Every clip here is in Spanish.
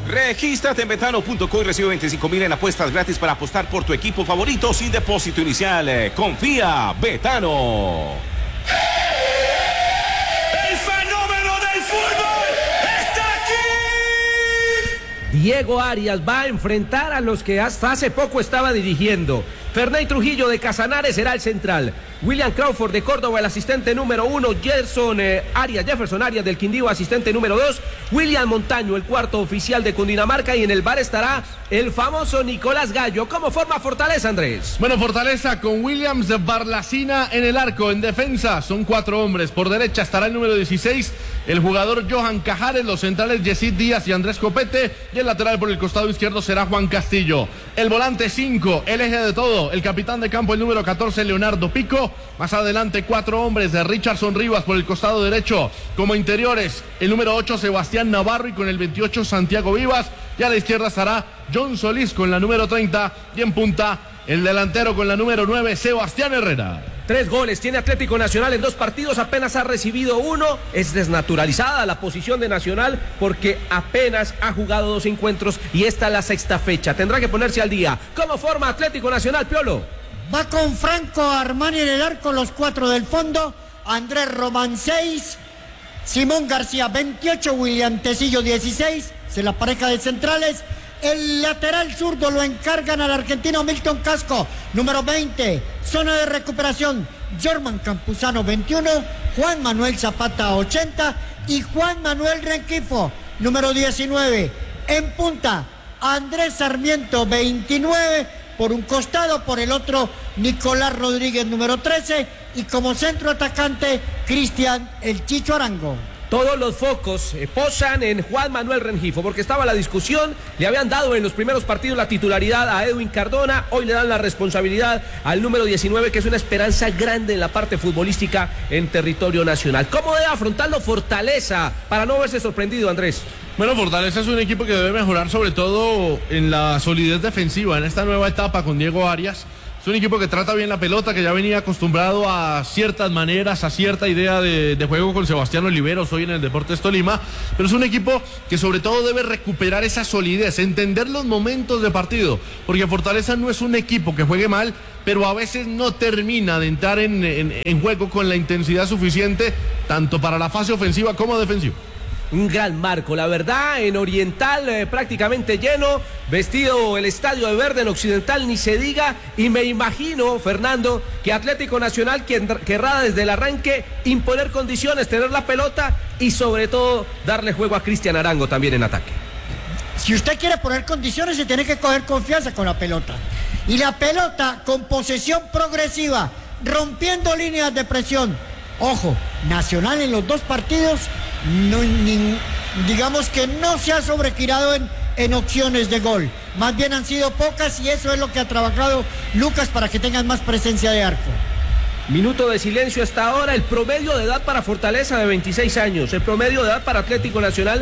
Regístrate en betano.co y recibe 25,000 en apuestas gratis para apostar por tu equipo favorito sin depósito inicial. Confía, Betano. ¡El fenómeno del fútbol está aquí! Diego Arias va a enfrentar a los que hasta hace poco estaba dirigiendo. Ferney Trujillo de Casanares será el central. William Crawford de Córdoba, el asistente número 1. Jefferson Arias del Quindío, asistente número 2. William Montaño, el cuarto oficial de Cundinamarca. Y en el bar estará el famoso Nicolás Gallo. ¿Cómo forma Fortaleza, Andrés? Bueno, Fortaleza con Williams Barlacina en el arco. En defensa son 4 hombres. Por derecha estará el número 16, el jugador Johan Cajares. Los centrales Yesid Díaz y Andrés Copete. Y el lateral por el costado izquierdo será Juan Castillo. El volante 5, el eje de todo, el capitán de campo, el número 14, Leonardo Pico. Más adelante 4 hombres de Richardson Rivas por el costado derecho. Como interiores, el número 8, Sebastián Navarro, y con el 28, Santiago Vivas. Y a la izquierda estará John Solís con la número 30. Y en punta, el delantero con la número 9, Sebastián Herrera. 3 goles tiene Atlético Nacional en 2 partidos, apenas ha recibido 1. Es desnaturalizada la posición de Nacional porque apenas ha jugado 2 encuentros y esta es la 6ª fecha. Tendrá que ponerse al día. ¿Cómo forma Atlético Nacional, Piolo? Va con Franco Armani en el arco, los 4 del fondo. Andrés Román 6, Simón García 28, William Tecillo 16, es la pareja de centrales. El lateral zurdo lo encargan al argentino Milton Casco, número 20, zona de recuperación, Jorman Campuzano 21, Juan Manuel Zapata 80 y Juan Manuel Renquifo, número 19. En punta, Andrés Sarmiento 29, por un costado, por el otro Nicolás Rodríguez, número 13, y como centro atacante, Cristian El Chicho Arango. Todos los focos posan en Juan Manuel Rengifo, porque estaba la discusión, le habían dado en los primeros partidos la titularidad a Edwin Cardona, hoy le dan la responsabilidad al número 19, que es una esperanza grande en la parte futbolística en territorio nacional. ¿Cómo debe afrontarlo Fortaleza para no verse sorprendido, Andrés? Bueno, Fortaleza es un equipo que debe mejorar sobre todo en la solidez defensiva en esta nueva etapa con Diego Arias. Es un equipo que trata bien la pelota, que ya venía acostumbrado a ciertas maneras, a cierta idea de juego con Sebastián Oliveros hoy en el Deportes Tolima, pero es un equipo que sobre todo debe recuperar esa solidez, entender los momentos de partido, porque Fortaleza no es un equipo que juegue mal, pero a veces no termina de entrar en juego con la intensidad suficiente, tanto para la fase ofensiva como defensiva. Un gran marco, la verdad, en Oriental prácticamente lleno, vestido el estadio de verde, en Occidental ni se diga, y me imagino, Fernando, que Atlético Nacional querrá desde el arranque imponer condiciones, tener la pelota y sobre todo darle juego a Cristian Arango también en ataque. Si usted quiere poner condiciones, se tiene que coger confianza con la pelota, y la pelota con posesión progresiva, rompiendo líneas de presión. Ojo, Nacional en los 2 partidos digamos que no se ha sobregirado en opciones de gol, más bien han sido pocas, y eso es lo que ha trabajado Lucas para que tengan más presencia de arco. Minuto de silencio hasta ahora. El promedio de edad para Fortaleza de 26 años, el promedio de edad para Atlético Nacional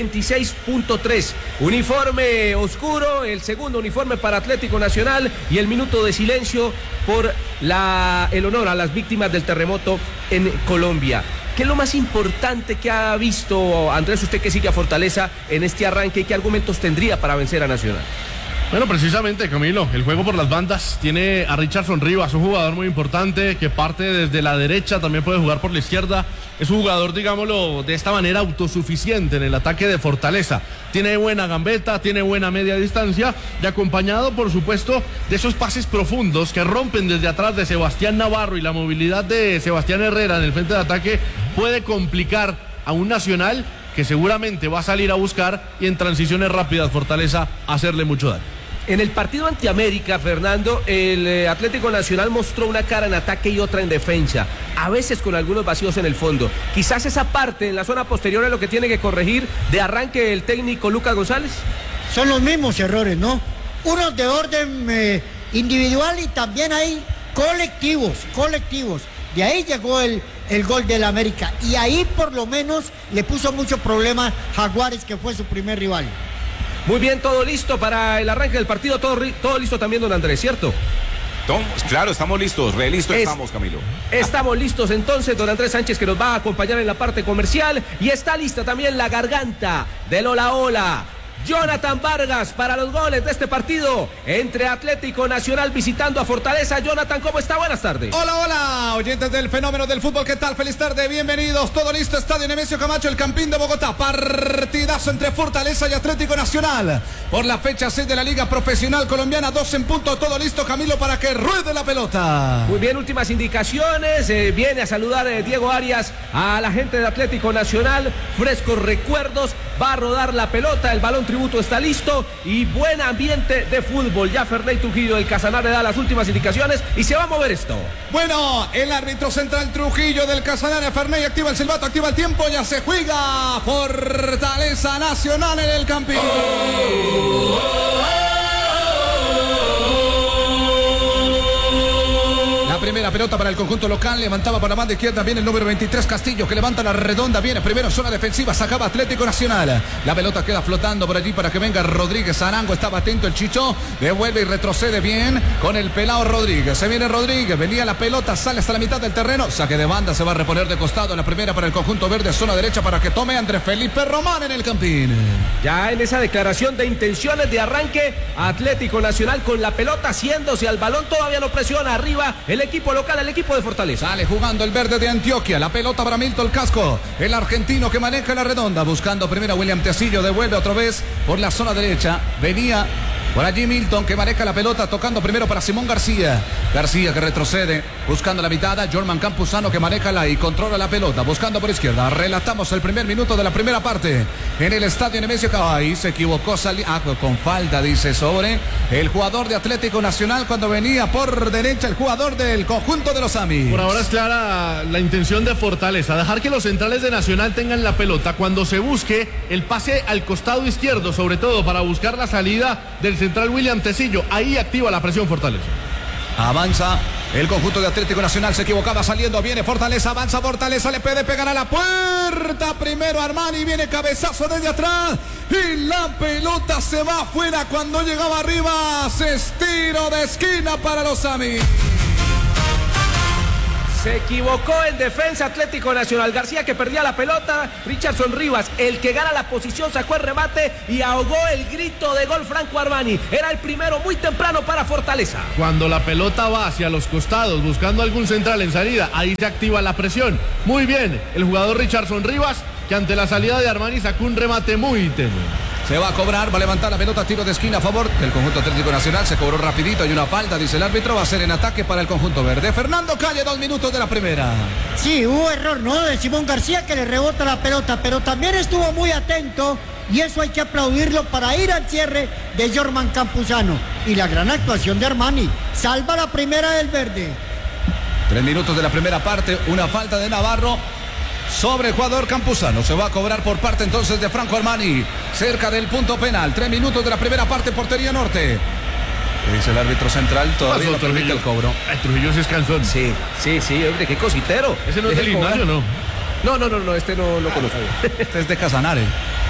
26.3. Uniforme oscuro, el segundo uniforme para Atlético Nacional, y el minuto de silencio por el honor a las víctimas del terremoto en Colombia. ¿Qué es lo más importante que ha visto, Andrés, usted que sigue a Fortaleza en este arranque, y qué argumentos tendría para vencer a Nacional? Bueno, precisamente, Camilo, el juego por las bandas tiene a Richardson Rivas, un jugador muy importante que parte desde la derecha, también puede jugar por la izquierda. Es un jugador, digámoslo, de esta manera autosuficiente en el ataque de Fortaleza. Tiene buena gambeta, tiene buena media distancia, y acompañado, por supuesto, de esos pases profundos que rompen desde atrás de Sebastián Navarro, y la movilidad de Sebastián Herrera en el frente de ataque puede complicar a un Nacional que seguramente va a salir a buscar, y en transiciones rápidas Fortaleza hacerle mucho daño. En el partido ante América, Fernando, el Atlético Nacional mostró una cara en ataque y otra en defensa, a veces con algunos vacíos en el fondo. Quizás esa parte en la zona posterior es lo que tiene que corregir de arranque el técnico Lucas González. Son los mismos errores, ¿no? Unos de orden individual, y también hay colectivos. De ahí llegó el gol del América, y ahí por lo menos le puso mucho problema Jaguares, que fue su primer rival. Muy bien, todo listo para el arranque del partido, todo listo también, don Andrés, ¿cierto? Claro, estamos listos, estamos, Camilo. Estamos listos entonces, don Andrés Sánchez, que nos va a acompañar en la parte comercial, y está lista también la garganta del Hola Hola, Jonathan Vargas para los goles de este partido entre Atlético Nacional visitando a Fortaleza. Jonathan, ¿cómo está? Buenas tardes. Hola, hola, oyentes del fenómeno del fútbol, ¿qué tal? Feliz tarde, bienvenidos, todo listo, Estadio Nemesio Camacho, el Campín de Bogotá, partidazo entre Fortaleza y Atlético Nacional, por la fecha 6 de la Liga Profesional Colombiana, 2 en punto, todo listo, Camilo, para que ruede la pelota. Muy bien, últimas indicaciones, viene a saludar Diego Arias a la gente de Atlético Nacional, frescos recuerdos, va a rodar la pelota, el balón tributo está listo y buen ambiente de fútbol. Ya Ferney Trujillo del Casanare da las últimas indicaciones y se va a mover esto. Bueno, el árbitro central Trujillo del Casanare, Ferney activa el silbato, activa el tiempo, ya se juega Fortaleza Nacional en el Campín. Primera pelota para el conjunto local, levantaba para la banda izquierda, viene el número 23 Castillo, que levanta la redonda, viene primero en zona defensiva, sacaba Atlético Nacional, la pelota queda flotando por allí para que venga Rodríguez Arango, estaba atento el Chicho, devuelve y retrocede bien con el pelado Rodríguez, se viene Rodríguez, venía la pelota, sale hasta la mitad del terreno, saque de banda, se va a reponer de costado, la primera para el conjunto verde, zona derecha para que tome Andrés Felipe Román en el Campín. Ya en esa declaración de intenciones de arranque, Atlético Nacional con la pelota haciéndose al balón, todavía no presiona arriba el equipo local, el equipo de Fortaleza. Sale jugando el verde de Antioquia, la pelota para Milton Casco, el argentino que maneja la redonda, buscando primero a William Tecillo, devuelve otra vez por la zona derecha, venía por allí Milton que maneja la pelota, tocando primero para Simón García, García que retrocede, buscando la mitad, Jorman Campuzano que maneja y controla la pelota, buscando por izquierda, relatamos el primer minuto de la primera parte, en el estadio Nemesio Camacho, se equivocó, con falta dice sobre el jugador de Atlético Nacional cuando venía por derecha el jugador del conjunto de los AMI. Por ahora es clara la intención de Fortaleza, dejar que los centrales de Nacional tengan la pelota cuando se busque el pase al costado izquierdo, sobre todo para buscar la salida del central William Tecillo, ahí activa la presión Fortaleza. Avanza el conjunto de Atlético Nacional, se equivocaba saliendo, viene Fortaleza, avanza Fortaleza, le puede pegar a la puerta, primero Armani, viene cabezazo desde atrás y la pelota se va afuera cuando llegaba arriba, se estiro de esquina para los AMI. Se equivocó en defensa Atlético Nacional. García que perdía la pelota. Richardson Rivas, el que gana la posición, sacó el remate y ahogó el grito de gol Franco Armani. Era el primero muy temprano para Fortaleza. Cuando la pelota va hacia los costados buscando algún central en salida, ahí se activa la presión. Muy bien, el jugador Richardson Rivas, que ante la salida de Armani sacó un remate muy tenue. Se va a cobrar, va a levantar la pelota, tiro de esquina a favor del conjunto Atlético Nacional, se cobró rapidito, hay una falta, dice el árbitro, va a ser en ataque para el conjunto verde. Fernando Calle, 2 minutos de la primera. Sí, hubo error, ¿no? De Simón García que le rebota la pelota, pero también estuvo muy atento y eso hay que aplaudirlo para ir al cierre de Jorman Campuzano. Y la gran actuación de Armani, salva la primera del verde. 3 minutos de la primera parte, una falta de Navarro sobre el jugador Campuzano, se va a cobrar por parte entonces de Franco Armani, cerca del punto penal. 3 minutos de la primera parte, portería norte. Dice el árbitro central, todavía no permite el cobro. Trujillo es cansón. Sí, hombre, qué cositero. ¿Ese no es del Ignacio, no? No, este no lo conozco. Este es de Casanare.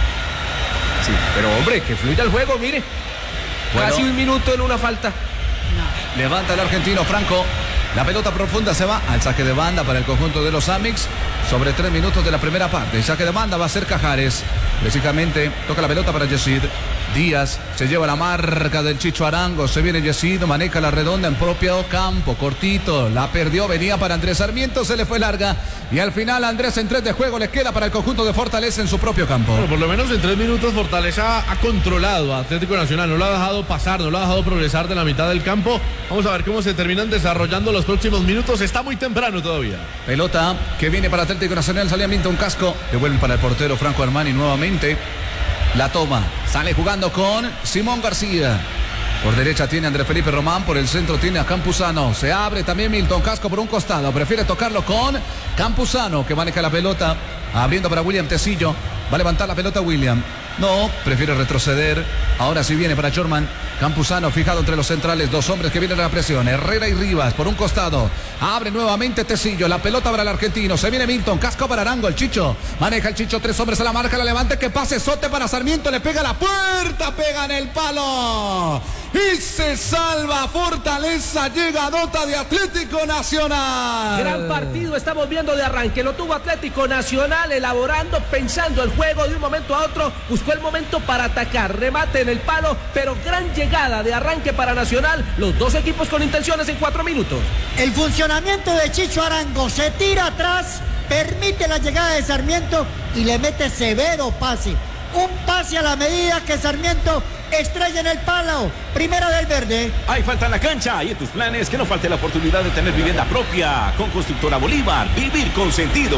Sí, pero hombre, que fluya el juego, mire. Bueno, casi 1 minuto en una falta. Levanta el argentino Franco. La pelota profunda se va al saque de banda para el conjunto de los Amix. Sobre 3 minutos de la primera parte. El saque de banda va a ser Cajares. Básicamente toca la pelota para Yesid. Díaz se lleva la marca del Chicho Arango. Se viene Yesid, maneja la redonda en propio campo. Cortito, la perdió, venía para Andrés Sarmiento. Se le fue larga. Y al final Andrés en 3 de juego le queda para el conjunto de Fortaleza en su propio campo. Bueno, por lo menos en 3 minutos Fortaleza ha controlado a Atlético Nacional. No lo ha dejado pasar, no lo ha dejado progresar de la mitad del campo. Vamos a ver cómo se terminan desarrollando los próximos minutos. Está muy temprano todavía. Pelota que viene para Atlético Nacional. Salía Milton Casco. Devuelve para el portero Franco Armani nuevamente. La toma. Sale jugando con Simón García. Por derecha tiene Andrés Felipe Román. Por el centro tiene a Campuzano. Se abre también Milton Casco por un costado. Prefiere tocarlo con Campuzano, que maneja la pelota. Abriendo para William Tecillo. Va a levantar la pelota William. No, prefiere retroceder. Ahora sí viene para Jorman Campuzano, fijado entre los centrales. 2 hombres que vienen a la presión. Herrera y Rivas por un costado. Abre nuevamente Tecillo. La pelota para el argentino. Se viene Milton. Casco para Arango. El Chicho. Maneja el Chicho. 3 hombres a la marca. La levante. Que pase Sote para Sarmiento. Le pega a la puerta. Pega en el palo. y se salva Fortaleza. Llega nota de Atlético Nacional. Gran partido estamos viendo de arranque. Lo tuvo Atlético Nacional elaborando, pensando el juego de un momento a otro. Buscó el momento para atacar. Remate en el palo, pero gran llegada de arranque para Nacional. Los dos equipos con intenciones en 4 minutos. El funcionamiento de Chicho Arango se tira atrás, permite la llegada de Sarmiento y le mete severo pase. Un pase a la medida que Sarmiento estrella en el palo. Primera del verde. Hay falta en la cancha y en tus planes que no falte la oportunidad de tener vivienda propia. Con Constructora Bolívar, vivir con sentido.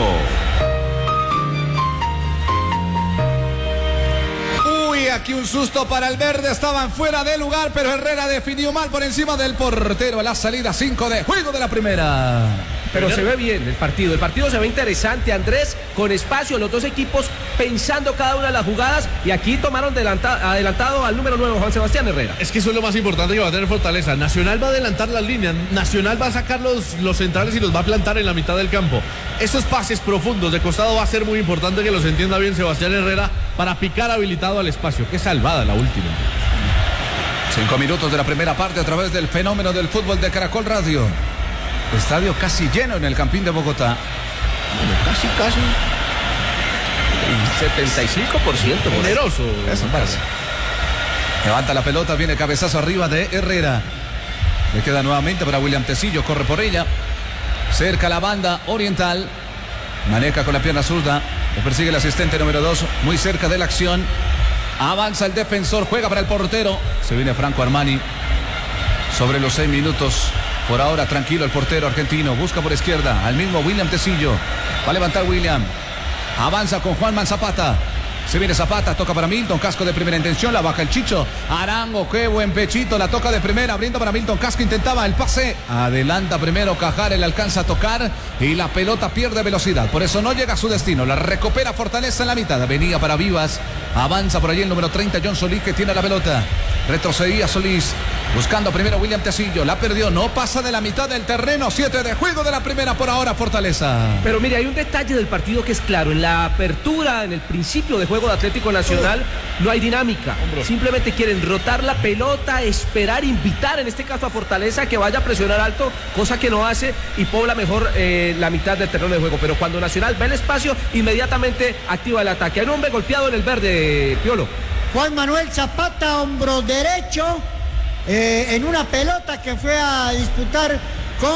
Uy, aquí un susto para el verde. Estaban fuera de lugar, pero Herrera definió mal por encima del portero. La salida 5 de juego de la primera. Pero se ve bien el partido. El partido se ve interesante, Andrés, con espacio, los dos equipos pensando cada una de las jugadas. Y aquí tomaron adelantado al número 9, Juan Sebastián Herrera. Es que eso es lo más importante que va a tener Fortaleza. Nacional va a adelantar las líneas. Nacional va a sacar los centrales y los va a plantar en la mitad del campo. Esos pases profundos de costado va a ser muy importante que los entienda bien Sebastián Herrera para picar habilitado al espacio. Qué salvada la última. 5 minutos de la primera parte a través del fenómeno del fútbol de Caracol Radio. Estadio casi lleno en el Campín de Bogotá. Casi. 75%. Generoso. Eso pasa. Levanta la pelota, viene cabezazo arriba de Herrera. Le queda nuevamente para William Tecillo, corre por ella. Cerca la banda oriental. Maneja con la pierna zurda. Le persigue el asistente número 2, muy cerca de la acción. Avanza el defensor, juega para el portero. Se viene Franco Armani. Sobre los 6 minutos. Por ahora tranquilo el portero argentino. Busca por izquierda al mismo William Tecillo. Va a levantar William. Avanza con Juanman Zapata. Se viene Zapata, toca para Milton Casco de primera intención, la baja el Chicho Arango, qué buen pechito, la toca de primera, abriendo para Milton Casco, intentaba el pase, adelanta primero Cajares, le alcanza a tocar y la pelota pierde velocidad, por eso no llega a su destino, la recupera Fortaleza en la mitad, venía para Vivas, avanza por allí el número 30, John Solís, que tiene la pelota, retrocedía Solís, buscando primero William Tecillo, la perdió, no pasa de la mitad del terreno, 7 de juego de la primera por ahora Fortaleza. Pero mire, hay un detalle del partido que es claro, en la apertura, en el principio de juego de Atlético Nacional, no hay dinámica, simplemente quieren rotar la pelota, esperar, invitar en este caso a Fortaleza que vaya a presionar alto, cosa que no hace y pobla mejor la mitad del terreno de juego, pero cuando Nacional ve el espacio, inmediatamente activa el ataque. Hay un hombre golpeado en el verde, Piolo. Juan Manuel Zapata, hombro derecho, en una pelota que fue a disputar con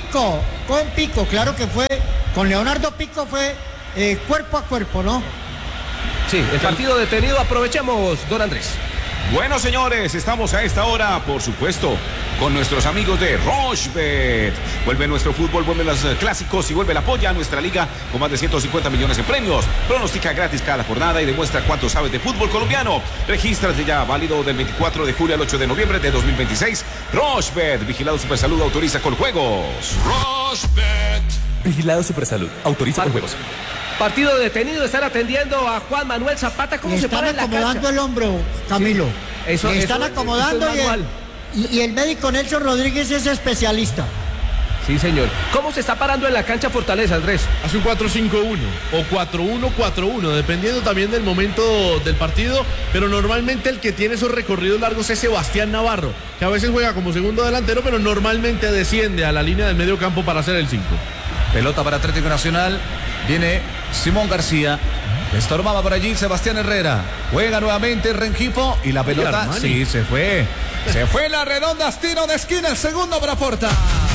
Pico, claro que fue, con Leonardo Pico fue cuerpo a cuerpo, ¿no? Sí, el partido detenido, aprovechemos, don Andrés. Bueno, señores, estamos a esta hora, por supuesto, con nuestros amigos de Rochebet. Vuelve nuestro fútbol, vuelven los clásicos y vuelve el apoyo a nuestra liga con más de 150 millones en premios. Pronostica gratis cada jornada y demuestra cuánto sabes de fútbol colombiano. Regístrate ya, válido del 24 de julio al 8 de noviembre de 2026. Rochebet, vigilado Supersalud, autoriza con juegos. Rochebet. Vigilado Supersalud, autoriza con juegos. Partido detenido, están atendiendo a Juan Manuel Zapata. ¿Cómo se para en la cancha? Están acomodando el hombro, Camilo. Sí. Eso están acomodando y el médico Nelson Rodríguez es especialista. Sí, señor. ¿Cómo se está parando en la cancha Fortaleza, Andrés? Hace un 4-5-1 o 4-1-4-1, dependiendo también del momento del partido, pero normalmente el que tiene esos recorridos largos es Sebastián Navarro, que a veces juega como segundo delantero, pero normalmente desciende a la línea del medio campo para hacer el 5. Pelota para Atlético Nacional. Viene Simón García. Estorbaba por allí Sebastián Herrera. Juega nuevamente Rengifo y la pelota. Sí, se fue. Se fue la redonda, tiro de esquina, el segundo para Porta.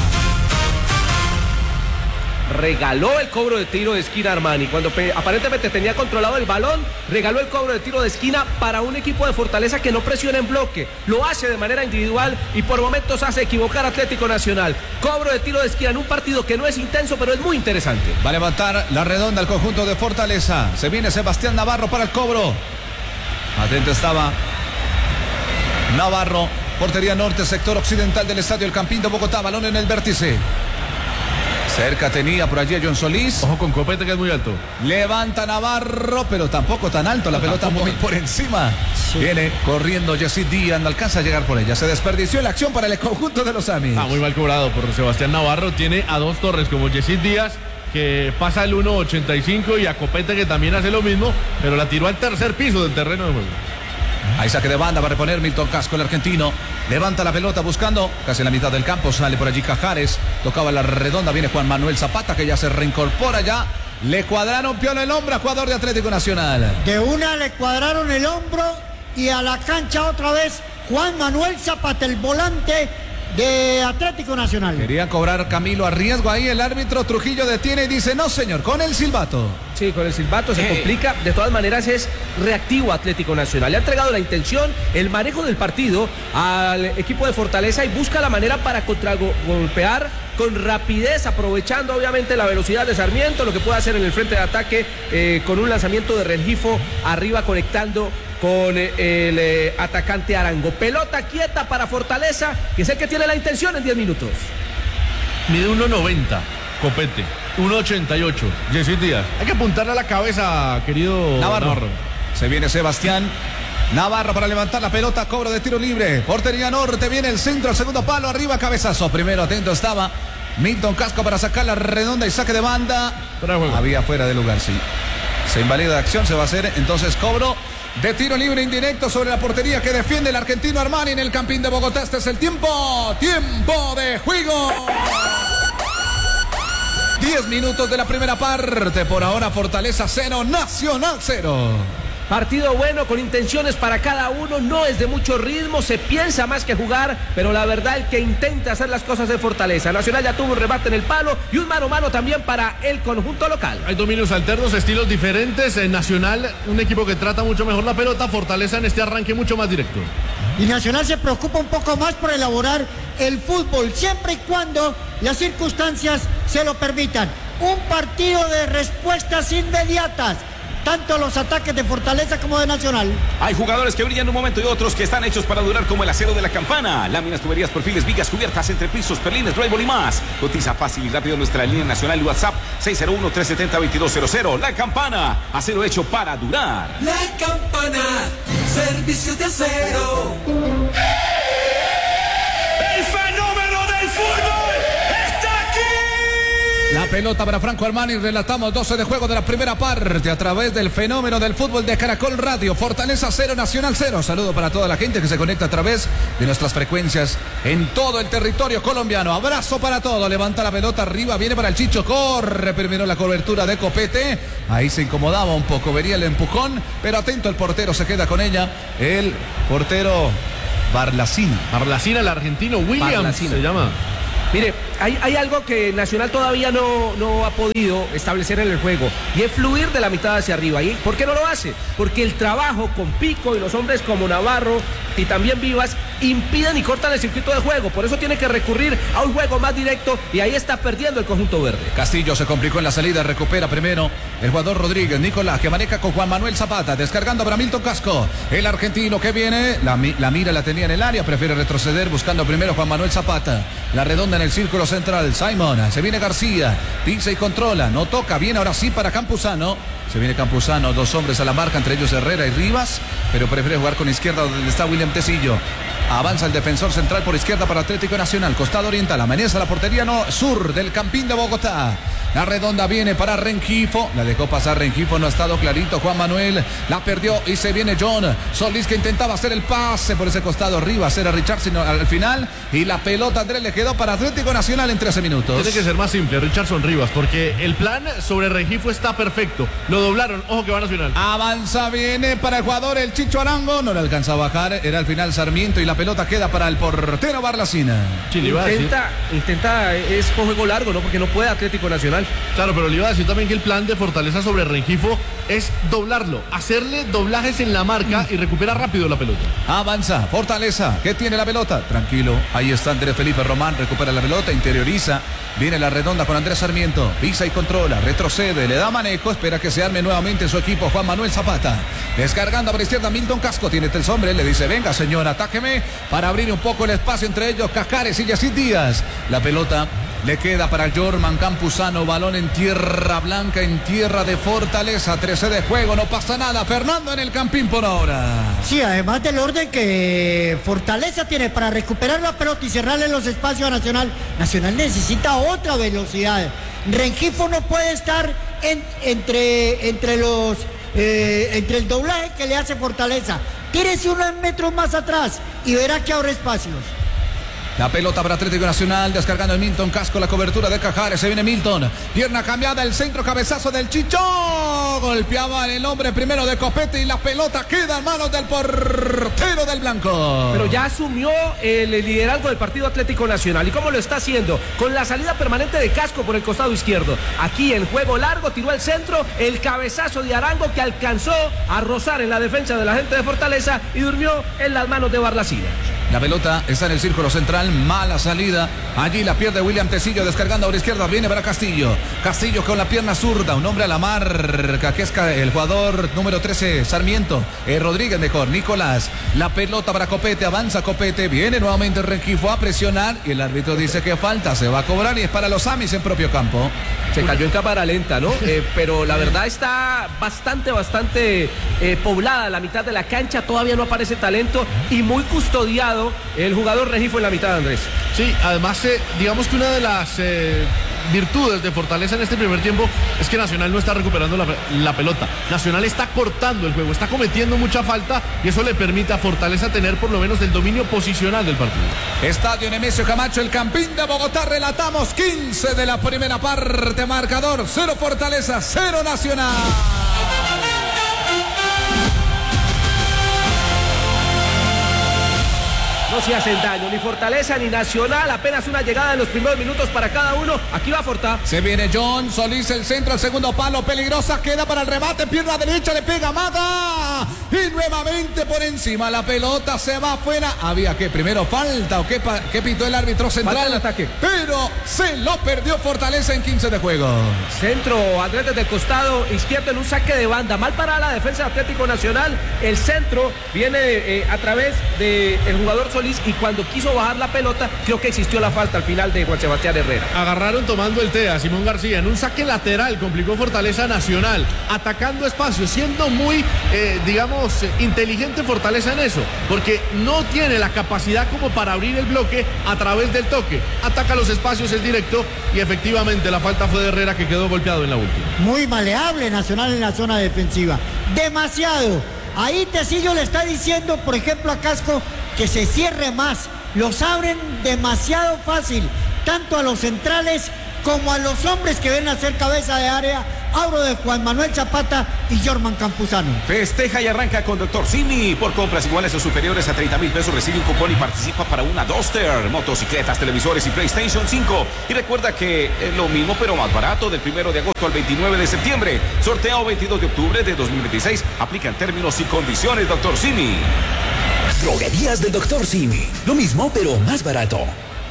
Regaló el cobro de tiro de esquina Armani. Cuando aparentemente tenía controlado el balón, regaló el cobro de tiro de esquina para un equipo de Fortaleza que no presiona en bloque. Lo hace de manera individual y por momentos hace equivocar a Atlético Nacional. Cobro de tiro de esquina en un partido que no es intenso, pero es muy interesante. Va a levantar la redonda el conjunto de Fortaleza. Se viene Sebastián Navarro para el cobro. Atento estaba Navarro. Portería norte, sector occidental del estadio El Campín de Bogotá. Balón en el vértice. Cerca tenía por allí a John Solís. Ojo con Copete, que es muy alto. Levanta Navarro, pero tampoco tan alto. La pelota muy por encima. Sí. Viene corriendo Yesid Díaz, no alcanza a llegar por ella. Se desperdició la acción para el conjunto de los Amis. Muy mal cobrado por Sebastián Navarro. Tiene a dos torres como Yesid Díaz, que pasa el 1.85, y a Copete, que también hace lo mismo, pero la tiró al tercer piso del terreno de juego. Ahí saque de banda, va a reponer Milton Casco, el argentino. Levanta la pelota buscando, casi en la mitad del campo, sale por allí Cajares. Tocaba la redonda, viene Juan Manuel Zapata, que ya se reincorpora ya. Le cuadraron piola el hombro a jugador de Atlético Nacional. De una le cuadraron el hombro y a la cancha otra vez Juan Manuel Zapata, el volante de Atlético Nacional. Quería cobrar Camilo a riesgo ahí, el árbitro Trujillo detiene y dice no señor, con el silbato. Sí, con el silbato se complica. De todas maneras es reactivo Atlético Nacional. Le ha entregado la intención, el manejo del partido al equipo de Fortaleza y busca la manera para contragolpear con rapidez, aprovechando obviamente la velocidad de Sarmiento, lo que puede hacer en el frente de ataque con un lanzamiento de Rengifo arriba conectando con el atacante Arango. Pelota quieta para Fortaleza, que es el que tiene la intención en 10 minutos. Mide 1.90, Copete. 1.88, Jessy Díaz. Hay que apuntarle a la cabeza, querido Navarro. Se viene Sebastián Navarro para levantar la pelota, cobro de tiro libre. Portería norte, viene el centro, el segundo palo, arriba, cabezazo. Primero atento estaba Milton Casco para sacar la redonda y saque de banda. Había fuera de lugar, sí. Se invalida la acción, se va a hacer entonces cobro de tiro libre indirecto sobre la portería que defiende el argentino Armani en el Campín de Bogotá. Este es el tiempo de juego. 10 minutos de la primera parte. Por ahora Fortaleza 0, Nacional 0. Partido bueno, con intenciones para cada uno, no es de mucho ritmo, se piensa más que jugar, pero la verdad el que intenta hacer las cosas de Fortaleza. Nacional ya tuvo un remate en el palo y un mano a mano también para el conjunto local. Hay dominios alternos, estilos diferentes. En Nacional, un equipo que trata mucho mejor la pelota, Fortaleza en este arranque mucho más directo. Y Nacional se preocupa un poco más por elaborar el fútbol, siempre y cuando las circunstancias se lo permitan. Un partido de respuestas inmediatas, tanto los ataques de Fortaleza como de Nacional. Hay jugadores que brillan en un momento y otros que están hechos para durar, como el acero de la campana. Láminas, tuberías, perfiles, vigas, cubiertas, entrepisos, perlines, drywall y más. Cotiza fácil y rápido en nuestra línea nacional y WhatsApp 601-370-2200. La Campana, acero hecho para durar. La Campana, servicios de acero. El fenómeno del fútbol está aquí. La pelota para Franco Armani, relatamos 12 de juego de la primera parte a través del fenómeno del fútbol de Caracol Radio. Fortaleza 0, Nacional 0. Saludo para toda la gente que se conecta a través de nuestras frecuencias en todo el territorio colombiano. Abrazo para todo, levanta la pelota arriba, viene para el Chicho, corre primero la cobertura de Copete. Ahí se incomodaba un poco, vería el empujón, pero atento el portero, se queda con ella. El portero Barlacina, el argentino Williams Barlacina se llama. Mire, hay algo que Nacional todavía no ha podido establecer en el juego y es fluir de la mitad hacia arriba. ¿Y por qué no lo hace? Porque el trabajo con Pico y los hombres como Navarro y también Vivas impiden y cortan el circuito de juego. Por eso tiene que recurrir a un juego más directo y ahí está perdiendo el conjunto verde. Castillo se complicó en la salida, recupera primero el jugador Rodríguez. Nicolás que maneja con Juan Manuel Zapata, descargando para Milton Casco. El argentino que viene, la mira la tenía en el área, prefiere retroceder buscando primero Juan Manuel Zapata. La redonda en el círculo central, Simon, se viene García, pisa y controla, no toca, bien ahora sí para Campuzano. Se viene Campuzano, dos hombres a la marca, entre ellos Herrera y Rivas, pero prefiere jugar con izquierda donde está William Tecillo. Avanza el defensor central por izquierda para Atlético Nacional, costado oriental, amanece la portería sur del Campín de Bogotá. La redonda viene para Rengifo, la dejó pasar Rengifo, no ha estado clarito Juan Manuel, la perdió y se viene John Solís que intentaba hacer el pase por ese costado, Rivas era Richardson al final y la pelota Andrés le quedó para Atlético Nacional en 13 minutos. Tiene que ser más simple, Richardson Rivas, porque el plan sobre Rengifo está perfecto, lo doblaron, ojo que va a Nacional. Avanza, viene para el jugador el Chicho Arango, no le alcanza a bajar, era al final Sarmiento y la pelota queda para el portero Barlacina. Intenta, es con juego largo, ¿no? Porque no puede Atlético Nacional. Claro, pero le iba a decir también que el plan de Fortaleza sobre Rengifo es doblarlo, hacerle doblajes en la marca y recuperar rápido la pelota. Avanza, Fortaleza, que tiene la pelota, tranquilo, ahí está Andrés Felipe Román, recupera la pelota, interioriza, viene la redonda con Andrés Sarmiento, pisa y controla, retrocede, le da manejo, espera que se arme nuevamente su equipo, Juan Manuel Zapata, descargando por izquierda Milton Casco, tiene el hombre, le dice, venga señor, atáqueme, para abrir un poco el espacio entre ellos, Cajares y Yacid Díaz, la pelota le queda para Jorman Campuzano, balón en tierra blanca, en tierra de Fortaleza, 13 de juego, no pasa nada, Fernando en el Campín por ahora. Sí, además del orden que Fortaleza tiene para recuperar la pelota y cerrarle los espacios a Nacional, Nacional necesita otra velocidad. Rengifo no puede estar entre el doblaje que le hace Fortaleza. Tírese unos metros más atrás y verá que abre espacios. La pelota para Atlético Nacional, descargando el Milton Casco, la cobertura de Cajares, se viene Milton, pierna cambiada, el centro, cabezazo del Chicho, golpeaba el hombre primero de Copete y la pelota queda en manos del portero del blanco. Pero ya asumió el liderazgo del partido Atlético Nacional. ¿Y cómo lo está haciendo? Con la salida permanente de Casco por el costado izquierdo. Aquí en juego largo, tiró al centro, el cabezazo de Arango que alcanzó a rozar en la defensa de la gente de Fortaleza y durmió en las manos de Barlacina. La pelota está en el círculo central, mala salida. Allí la pierde William Tecillo, descargando a la izquierda, viene para Castillo. Castillo con la pierna zurda, un hombre a la marca, que es el jugador número 13, Sarmiento. Rodríguez mejor, Nicolás. La pelota para Copete, avanza Copete, viene nuevamente Rengifo a presionar y el árbitro dice que falta, se va a cobrar y es para los Amis en propio campo. Se cayó en cámara lenta, ¿no? Pero la verdad está bastante poblada la mitad de la cancha, todavía no aparece talento y muy custodiado el jugador Rengifo en la mitad, Andrés. Sí, además digamos que una de las virtudes de Fortaleza en este primer tiempo es que Nacional no está recuperando la pelota. Nacional está cortando el juego, está cometiendo mucha falta y eso le permite a Fortaleza tener por lo menos el dominio posicional del partido. Estadio Nemesio Camacho, el Campín de Bogotá, relatamos 15 de la primera parte, marcador 0 Fortaleza, 0 Nacional. No se hacen daño, ni Fortaleza ni Nacional, apenas una llegada en los primeros minutos para cada uno. Aquí va Forta. Se viene John Solís, el centro, el segundo palo, peligrosa, queda para el remate, pierna derecha, le pega Maga y nuevamente por encima la pelota se va afuera. Había que primero falta o qué pitó el árbitro central. Falta el ataque. Pero se lo perdió Fortaleza en 15 de juego. Centro, Andrés desde el costado izquierdo en un saque de banda, mal para la defensa de Atlético Nacional. El centro viene a través del jugador Solís y cuando quiso bajar la pelota, creo que existió la falta al final de Juan Sebastián Herrera. Agarraron tomando el té a Simón García en un saque lateral, complicó Fortaleza Nacional, atacando espacio, siendo muy, inteligente Fortaleza en eso, porque no tiene la capacidad como para abrir el bloque a través del toque. Ataca los espacios, es directo y efectivamente la falta fue de Herrera que quedó golpeado en la última. Muy maleable Nacional en la zona defensiva. Demasiado. Ahí Tecillo le está diciendo, por ejemplo, a Casco que se cierre más. Los abren demasiado fácil, tanto a los centrales como a los hombres que ven a hacer cabeza de área. Hablo de Juan Manuel Zapata y Jorman Campuzano. Festeja y arranca con Dr. Simi. Por compras iguales o superiores a 30,000 pesos recibe un cupón y participa para una Duster, motocicletas, televisores y PlayStation 5. Y recuerda que es lo mismo pero más barato del 1 de agosto al 29 de septiembre. Sorteo 22 de octubre de 2026. Aplican términos y condiciones, Dr. Simi. Droguerías del Dr. Simi. Lo mismo, pero más barato.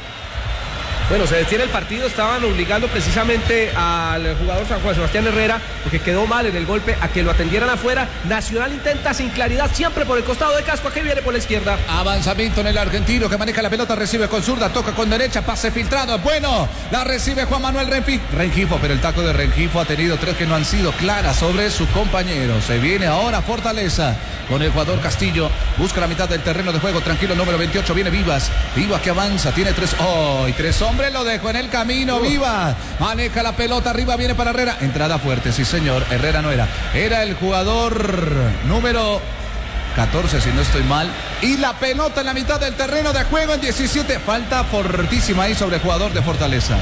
Bueno, se detiene el partido, estaban obligando precisamente al jugador Juan Sebastián Herrera, porque quedó mal en el golpe, a que lo atendieran afuera. Nacional intenta sin claridad, siempre por el costado de Casco, aquí viene por la izquierda. Avanza Milton, el argentino que maneja la pelota, recibe con zurda, toca con derecha, pase filtrado, bueno, la recibe Juan Manuel Rengifo, pero el taco de Rengifo ha tenido 3 que no han sido claras sobre su compañero. Se viene ahora Fortaleza con el jugador Castillo, busca la mitad del terreno de juego, tranquilo, número 28, viene Vivas que avanza, tiene 3 hombres, lo dejó en el camino, Vivas, maneja la pelota, arriba viene para Herrera, entrada fuerte, sí señor, Herrera no era el jugador número 14 si no estoy mal, y la pelota en la mitad del terreno de juego en 17, falta fortísima ahí sobre el jugador de Fortaleza.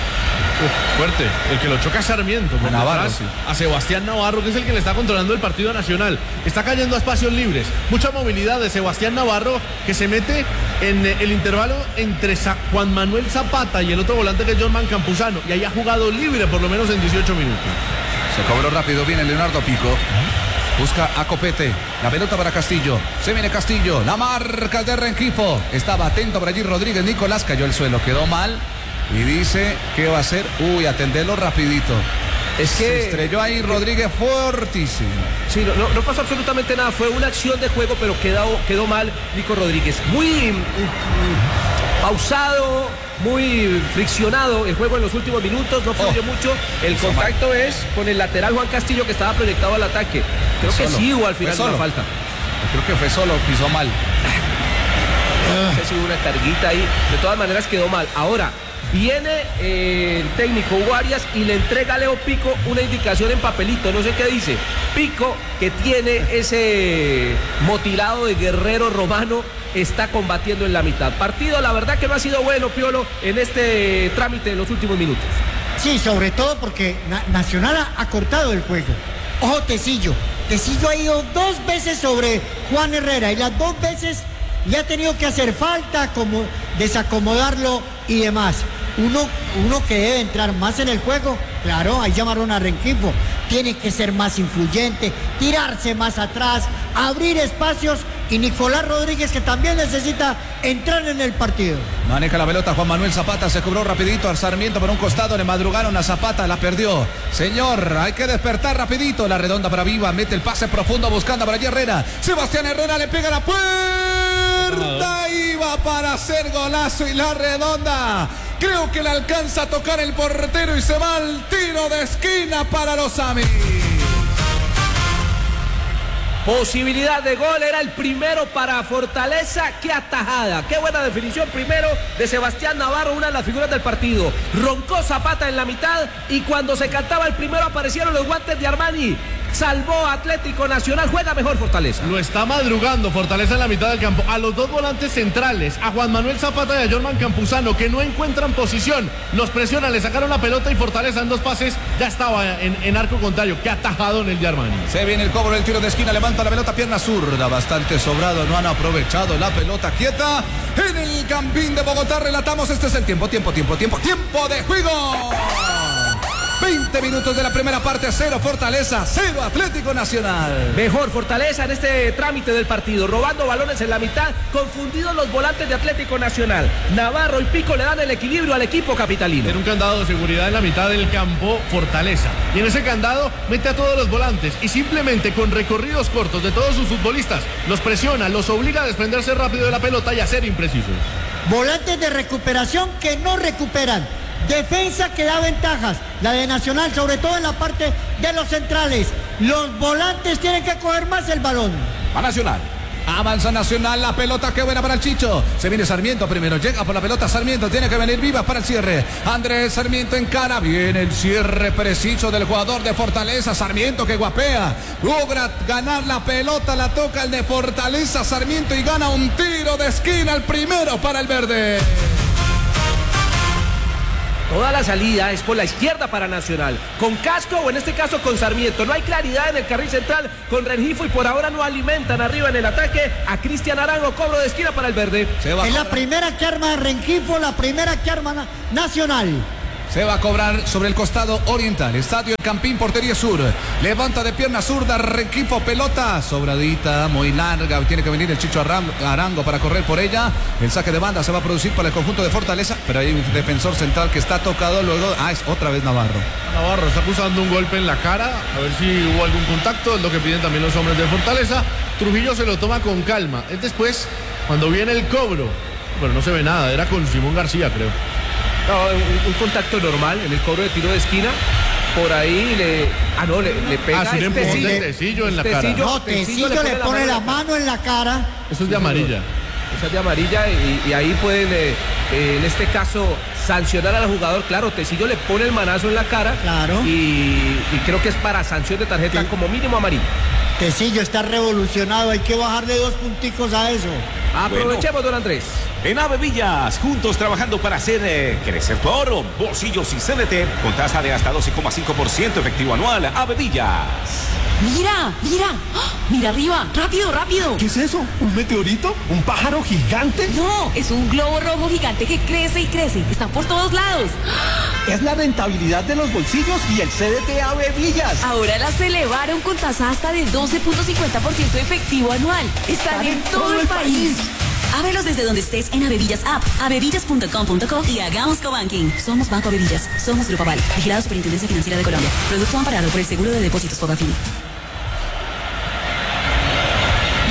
Fuerte, el que lo choca es Sarmiento por Navarro, detrás, sí. A Sebastián Navarro, que es el que le está controlando el partido Nacional. Está cayendo a espacios libres, mucha movilidad de Sebastián Navarro, que se mete en el intervalo entre Juan Manuel Zapata y el otro volante que es Jorman Campuzano, y ahí ha jugado libre por lo menos en 18 minutos. Se cobró rápido, viene Leonardo Pico, busca a Copete, la pelota para Castillo, se viene Castillo, la marca de Rengifo, estaba atento por allí Rodríguez, Nicolás cayó al suelo, quedó mal. Y dice, ¿qué va a hacer? Atenderlo rapidito. Es que se estrelló ahí Rodríguez fortísimo. Sí, no pasó absolutamente nada. Fue una acción de juego, pero quedó mal Nico Rodríguez. Muy pausado, muy friccionado el juego en los últimos minutos. No fluyó mucho. El contacto es con el lateral Juan Castillo, que estaba proyectado al ataque. Creo que sí hubo al final una falta. Creo que fue solo, pisó mal. No sé si hubo una carguita ahí. De todas maneras quedó mal. Ahora, Viene el técnico Hugo Arias y le entrega a Leo Pico una indicación en papelito, no sé qué dice. Pico, que tiene ese motilado de guerrero romano, está combatiendo en la mitad. Partido, la verdad que no ha sido bueno, Piolo, en este trámite de los últimos minutos. Sí, sobre todo porque Nacional ha cortado el juego. Ojo, Tecillo ha ido 2 veces sobre Juan Herrera y las 2 veces le ha tenido que hacer falta, como desacomodarlo y demás. Uno que debe entrar más en el juego, claro, ahí llamaron a Rengifo, tiene que ser más influyente, tirarse más atrás, abrir espacios, y Nicolás Rodríguez, que también necesita entrar en el partido. Maneja la pelota Juan Manuel Zapata, se cobró rapidito al Sarmiento por un costado, le madrugaron a Zapata, la perdió. Señor, hay que despertar rapidito, la redonda para Viva, mete el pase profundo buscando para allí Herrera. Sebastián Herrera le pega la puerta, iba para hacer golazo y la redonda. Creo que le alcanza a tocar el portero y se va al tiro de esquina para los Amis. Posibilidad de gol, era el primero para Fortaleza. Qué atajada, qué buena definición primero de Sebastián Navarro, una de las figuras del partido. Roncó Zapata en la mitad y cuando se cantaba el primero aparecieron los guantes de Armani. Salvó Atlético Nacional, juega mejor Fortaleza. Lo está madrugando Fortaleza en la mitad del campo. A los 2 volantes centrales, a Juan Manuel Zapata y a Jorman Campuzano, que no encuentran posición. Los presionan, le sacaron la pelota y Fortaleza en 2 pases ya estaba en arco contrario. Qué atajado en el de Armani. Se viene el cobro del tiro de esquina, levanta la pelota, pierna zurda, bastante sobrado, no han aprovechado la pelota quieta. En el Campín de Bogotá relatamos, este es el tiempo de juego. 20 minutos de la primera parte, 0 Fortaleza, 0 Atlético Nacional. Mejor Fortaleza en este trámite del partido, robando balones en la mitad, confundidos los volantes de Atlético Nacional. Navarro y Pico le dan el equilibrio al equipo capitalino. Tiene un candado de seguridad en la mitad del campo Fortaleza. Y en ese candado mete a todos los volantes y simplemente con recorridos cortos de todos sus futbolistas los presiona, los obliga a desprenderse rápido de la pelota y a ser imprecisos. Volantes de recuperación que no recuperan. Defensa que da ventajas, la de Nacional, sobre todo en la parte de los centrales. Los volantes tienen que coger más el balón. Va Nacional. Avanza Nacional, la pelota, qué buena para el Chicho. Se viene Sarmiento primero, llega por la pelota Sarmiento, tiene que venir Vivas para el cierre. Andrés Sarmiento encara, viene el cierre preciso del jugador de Fortaleza. Sarmiento que guapea, logra ganar la pelota, la toca el de Fortaleza Sarmiento y gana un tiro de esquina, el primero para el verde. Toda la salida es por la izquierda para Nacional, con Casco o en este caso con Sarmiento. No hay claridad en el carril central con Rengifo y por ahora no alimentan arriba en el ataque a Cristian Arango. Cobro de esquina para el verde. Es la primera que arma Rengifo, la primera que arma Nacional. Se va a cobrar sobre el costado oriental. Estadio El Campín, portería sur. Levanta de pierna zurda, Rengifo, pelota sobradita, muy larga. Tiene que venir el Chicho Arango para correr por ella. El saque de banda se va a producir para el conjunto de Fortaleza, pero hay un defensor central que está tocado. Luego, es otra vez Navarro. Navarro está acusando un golpe en la cara. A ver si hubo algún contacto. Es lo que piden también los hombres de Fortaleza. Trujillo se lo toma con calma. Es después, cuando viene el cobro. Bueno, no se ve nada. Era con Simón García, creo. No, un contacto normal en el cobro de tiro de esquina. Por ahí le pega Tecillo en la cara. No, Tecillo le pone la mano en la cara. Eso es de amarilla. Esa es de amarilla y ahí pueden, en este caso, sancionar al jugador. Claro, Tecillo le pone el manazo en la cara. Claro. Y creo que es para sanción de tarjeta como mínimo amarilla. Tecillo está revolucionado, hay que bajarle 2 punticos a eso. Aprovechemos, don Andrés. En Ave Villas, juntos trabajando para hacer crecer tu ahorro. Bolsillos y CNT con tasa de hasta 12,5% efectivo anual. Ave Villas. Mira, mira, ¡oh! Mira arriba, rápido, rápido. ¿Qué es eso? ¿Un meteorito? ¿Un pájaro gigante? No, es un globo rojo gigante que crece y crece. Está por todos lados. Es la rentabilidad de los bolsillos y el CDT Ave Villas. Ahora las elevaron con tasa hasta de 12.50% efectivo anual. Están en todo el país. Ábrelos desde donde estés en Avevillas App, avevillas.com.co y hagamos cobanking. Somos Banco Avevillas, somos Grupo Aval, vigilado Superintendencia Financiera de Colombia. Producto amparado por el Seguro de Depósitos Fogafín.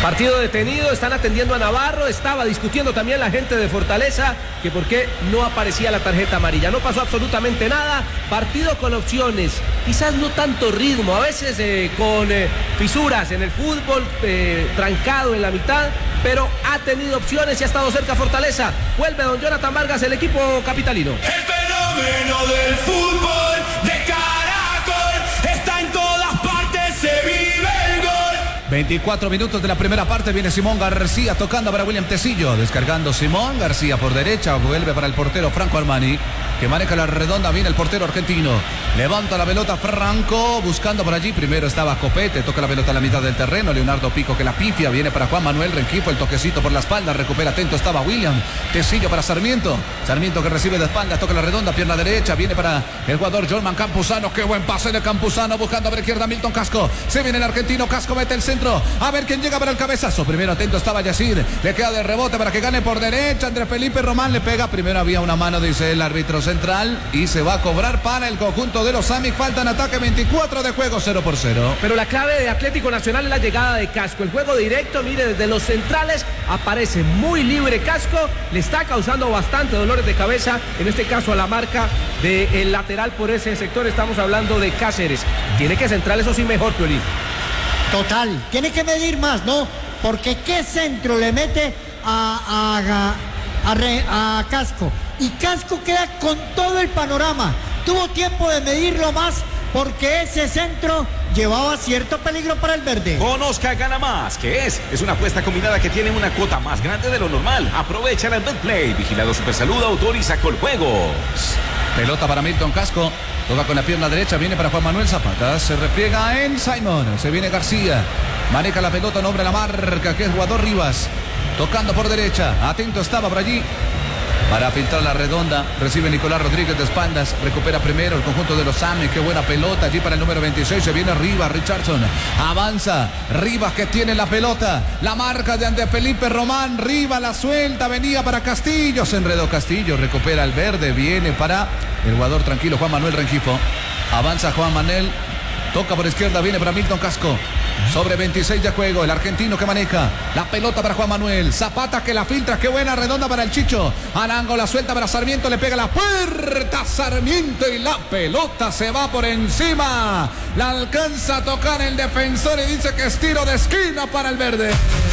Partido detenido, están atendiendo a Navarro, estaba discutiendo también la gente de Fortaleza que por qué no aparecía la tarjeta amarilla. No pasó absolutamente nada, partido con opciones, quizás no tanto ritmo, a veces con fisuras en el fútbol, trancado en la mitad, pero ha tenido opciones y ha estado cerca Fortaleza. Vuelve don Jonathan Vargas, el equipo capitalino. El fenómeno del fútbol de Caracol está en todas partes, se vive el gol. 24 minutos de la primera parte, viene Simón García tocando para William Tecillo, descargando Simón García por derecha, vuelve para el portero Franco Armani, que maneja la redonda, viene el portero argentino, levanta la pelota Franco, buscando por allí, primero estaba Copete, toca la pelota a la mitad del terreno, Leonardo Pico que la pifia, viene para Juan Manuel Rengifo, el toquecito por la espalda, recupera, atento estaba William Tecillo para Sarmiento que recibe de espalda, toca la redonda, pierna derecha, viene para el jugador Jolman Campuzano, qué buen pase de Campuzano, buscando a la izquierda Milton Casco, se viene el argentino, Casco mete el centro, a ver quién llega para el cabezazo, primero atento estaba Yacir, le queda de rebote para que gane por derecha, Andrés Felipe Román le pega, primero había una mano, dice el árbitro central, y se va a cobrar para el conjunto de los AMIC, falta en ataque, 24 de juego, 0-0. Pero la clave de Atlético Nacional es la llegada de Casco, el juego directo, mire, desde los centrales aparece muy libre Casco, le está causando bastante dolores de cabeza, en este caso a la marca del lateral por ese sector, estamos hablando de Cáceres, tiene que centrar eso sí mejor, Piolín. Total, tiene que medir más, ¿no? Porque qué centro le mete a Casco. Y Casco queda con todo el panorama. Tuvo tiempo de medirlo más porque ese centro llevaba cierto peligro para el verde. Conozca Gana Más, ¿qué es? Es una apuesta combinada que tiene una cuota más grande de lo normal. Aprovecha la BetPlay. Vigilado Supersalud, autoriza Coljuegos. Pelota para Milton Casco, toca con la pierna derecha, viene para Juan Manuel Zapata, se repliega en Simon, se viene García, maneja la pelota, nombre la marca, que es jugador Rivas, tocando por derecha, atento estaba por allí, para filtrar la redonda, recibe Nicolás Rodríguez de espaldas, recupera primero el conjunto de los AME, qué buena pelota allí para el número 26, se viene Rivas, Richardson, avanza, Rivas que tiene la pelota, la marca de Andrés Felipe Román, Rivas la suelta, venía para Castillo, se enredó Castillo, recupera el verde, viene para el jugador tranquilo Juan Manuel Rengifo, avanza Juan Manuel, toca por izquierda, viene para Milton Casco, sobre 26 de juego, el argentino que maneja la pelota para Juan Manuel, Zapata que la filtra, qué buena redonda para el Chicho, Arango la suelta para Sarmiento, le pega la puerta Sarmiento y la pelota se va por encima, la alcanza a tocar el defensor y dice que es tiro de esquina para el verde.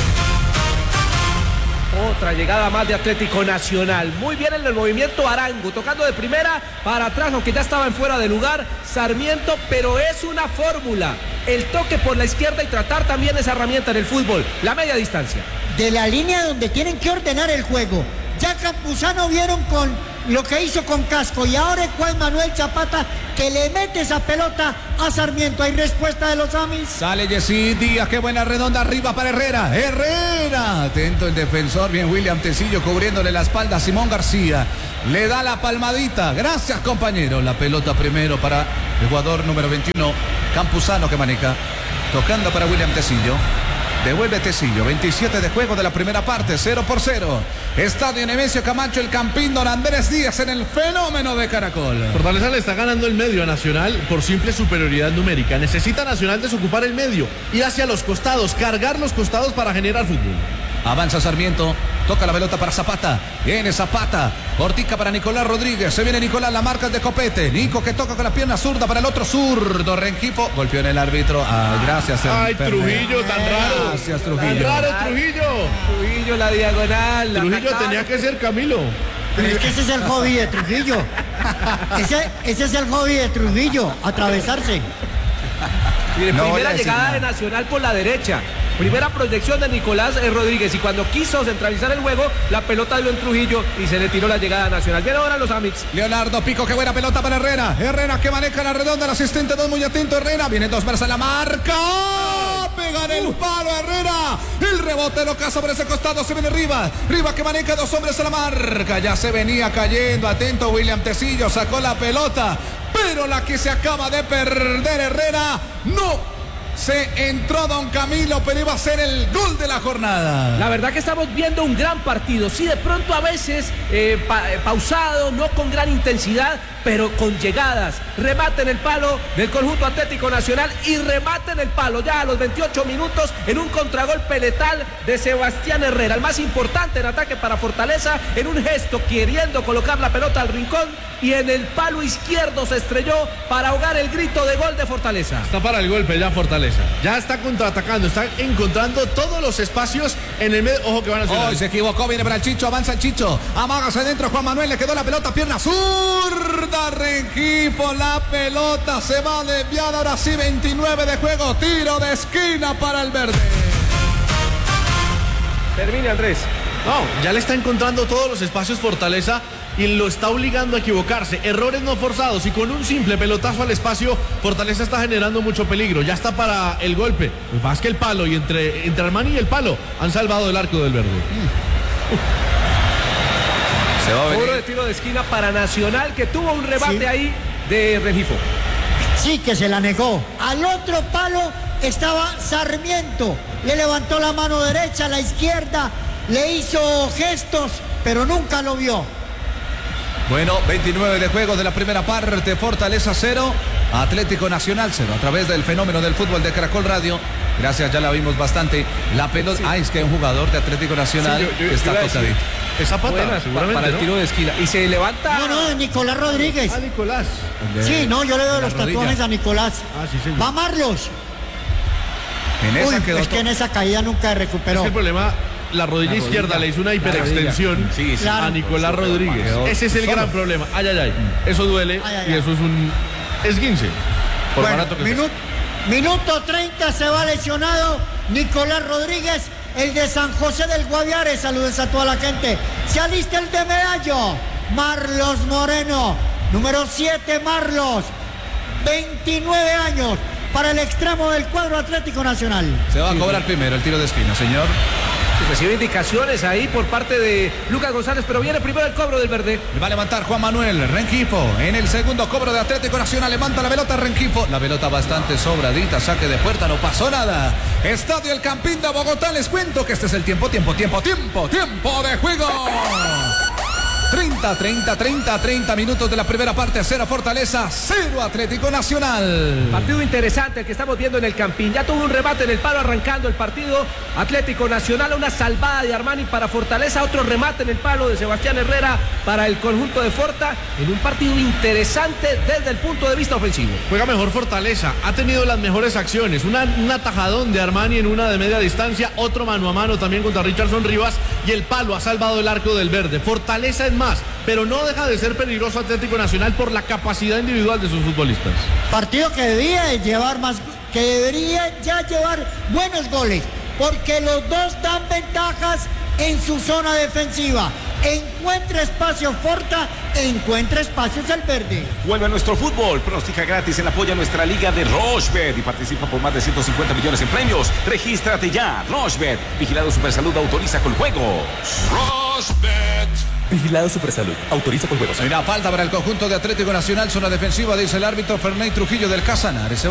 Otra llegada más de Atlético Nacional. Muy bien en el movimiento Arango, tocando de primera para atrás, aunque ya estaba en fuera de lugar Sarmiento, pero es una fórmula. El toque por la izquierda y tratar también esa herramienta en el fútbol, la media distancia. De la línea donde tienen que ordenar el juego. Ya Campuzano vieron con lo que hizo con Casco y ahora es Juan Manuel Zapata que le mete esa pelota a Sarmiento. Hay respuesta de los AMIs. Sale Yesid Díaz, qué buena redonda arriba para Herrera, atento el defensor, bien William Tecillo cubriéndole la espalda a Simón García, le da la palmadita, gracias compañero, la pelota primero para el jugador número 21 Campuzano que maneja, tocando para William Tecillo. Devuelve Tecillo, 27 de juego de la primera parte, 0-0. Estadio Nemesio Camacho, el Campín, don Andrés Díaz en el fenómeno de Caracol. Fortaleza le está ganando el medio a Nacional por simple superioridad numérica. Necesita Nacional desocupar el medio, ir hacia los costados, cargar los costados para generar fútbol. Avanza Sarmiento, toca la pelota para Zapata, viene Zapata, Ortica para Nicolás Rodríguez, se viene Nicolás, la marca de Copete, Nico que toca con la pierna zurda para el otro zurdo, Rengifo, golpeó en el árbitro, gracias. Ay, Trujillo, tan raro. Gracias, Trujillo. Tan raro, Trujillo. Trujillo, la diagonal. Trujillo tenía que ser Camilo. Pero es que ese es el hobby de Trujillo. Ese es el hobby de Trujillo, atravesarse. Mire, primera llegada de Nacional por la derecha. Primera proyección de Nicolás Rodríguez y cuando quiso centralizar el juego, la pelota dio en Trujillo y se le tiró la llegada nacional. Bien ahora los Amix. Leonardo Pico, qué buena pelota para Herrera. Herrera que maneja la redonda, el asistente 2 muy atento. Herrera, viene 2 veces a la marca. Pega en el palo Herrera. El rebote lo caza por ese costado, se viene Rivas. Rivas que maneja 2 hombres a la marca. Ya se venía cayendo, atento William Tecillo, sacó la pelota. Pero la que se acaba de perder Herrera, no Se entró Don Camilo, pero iba a ser el gol de la jornada. La verdad que estamos viendo un gran partido. Sí, de pronto a veces pausado, no con gran intensidad, pero con llegadas. Remate en el palo del conjunto Atlético Nacional y remate en el palo ya a los 28 minutos en un contragolpe letal de Sebastián Herrera, el más importante en ataque para Fortaleza, en un gesto queriendo colocar la pelota al rincón y en el palo izquierdo se estrelló para ahogar el grito de gol de Fortaleza. Está para el golpe ya Fortaleza. Ya está contraatacando, está encontrando todos los espacios en el medio. Ojo que van a hacer. Oh, se equivocó, viene para el Chicho, avanza el Chicho. Amágase dentro Juan Manuel, le quedó la pelota, pierna zurda, Rengifo, la pelota se va a desviar, ahora sí 29 de juego, tiro de esquina para el verde. Termine, Andrés. No, ya le está encontrando todos los espacios Fortaleza y lo está obligando a equivocarse. Errores no forzados y con un simple pelotazo al espacio, Fortaleza está generando mucho peligro. Ya está para el golpe. Más que el palo y entre Armani y el palo han salvado el arco del verde. Se va a venir. Cobro de tiro de esquina para Nacional, que tuvo un rebate ahí de Rengifo. Sí, que se la negó. Al otro palo estaba Sarmiento. Le levantó la mano derecha, la izquierda, le hizo gestos, pero nunca lo vio. Bueno, 29 de juego de la primera parte, Fortaleza 0, Atlético Nacional 0, a través del fenómeno del fútbol de Caracol Radio. Gracias, ya la vimos bastante. La pelota, Sí. Es que hay un jugador de Atlético Nacional que está tocadito. Esa pata, Buena, seguramente, para el ¿no? tiro de esquina. Y se levanta. No, Nicolás Rodríguez. Ah, Nicolás. Sí, no, yo le doy los rodilla. tatuajes a Nicolás. Ah, sí, señor. Va Marlos. En esa Uy, quedó es que en esa caída nunca Es recuperó. que el problema, la rodilla izquierda le hizo una hiperextensión Sí, sí. Claro. a Nicolás Rodríguez. Quedó Ese es el solo. gran problema. Ay, ay, ay. Eso duele Ay, ay, y ay. eso es un esguince. Por Bueno, barato que sea. minuto 30 se va lesionado Nicolás Rodríguez, el de San José del Guaviare. Saludos a toda la gente. Se alista el de Medallo, Marlos Moreno, número 7 Marlos, 29 años, para el extremo del cuadro Atlético Nacional. Se va a cobrar primero el tiro de esquina, señor. Recibe indicaciones ahí por parte de Lucas González, pero viene primero el cobro del verde. Le va a levantar Juan Manuel Rengifo en el segundo cobro de Atlético Nacional. Levanta la pelota Rengifo. La pelota bastante sobradita. Saque de puerta. No pasó nada. Estadio El Campín de Bogotá. Les cuento que este es el tiempo de juego. 30 minutos de la primera parte. 0 Fortaleza, 0 Atlético Nacional. Partido interesante el que estamos viendo en el Campín. Ya tuvo un remate en el palo arrancando el partido. Atlético Nacional, una salvada de Armani para Fortaleza, otro remate en el palo de Sebastián Herrera para el conjunto de Forta, en un partido interesante desde el punto de vista ofensivo. Juega mejor Fortaleza, ha tenido las mejores acciones, un atajadón de Armani en una de media distancia, otro mano a mano también contra Richardson Rivas y el palo ha salvado el arco del verde. Fortaleza es más, pero no deja de ser peligroso Atlético Nacional por la capacidad individual de sus futbolistas. Partido que debería ya llevar buenos goles, porque los dos dan ventajas en su zona defensiva. Encuentra espacio Forta, encuentra espacios el verde. Vuelve a nuestro fútbol, pronostica gratis en apoyo a nuestra liga de Rochebet y participa por más de 150 millones en premios. Regístrate ya, Rochebet, vigilado Supersalud, autoriza con juegos. Rochebet. Vigilado Supersalud. Autoriza con juegos. Mira, falta para el conjunto de Atlético Nacional, zona defensiva, dice el árbitro Ferney Trujillo del Casanare.